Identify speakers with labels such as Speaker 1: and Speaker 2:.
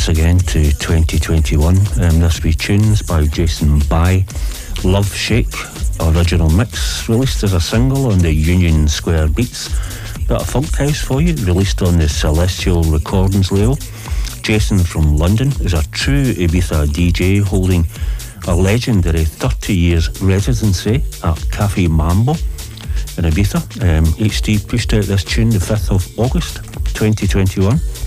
Speaker 1: again to 2021. This wee tunes by Jason Bai, Love Shake, original mix, released as a single on the Union Square Beats. Bit of funk house for you, released on the Celestial Recordings label. Jason from London is a true Ibiza DJ, holding a legendary 30 years residency at Cafe Mambo in Ibiza. HT pushed out this tune the 5th of August 2021.